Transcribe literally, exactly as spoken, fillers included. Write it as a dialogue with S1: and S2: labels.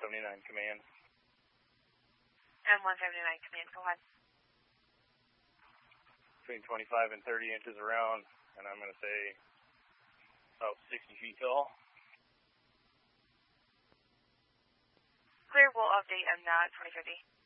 S1: seventy-nine command.
S2: M one seventy-nine command, go ahead.
S1: Between twenty-five and thirty inches around, and I'm going to say about sixty feet tall.
S2: Clear, we'll update M NOT twenty fifty.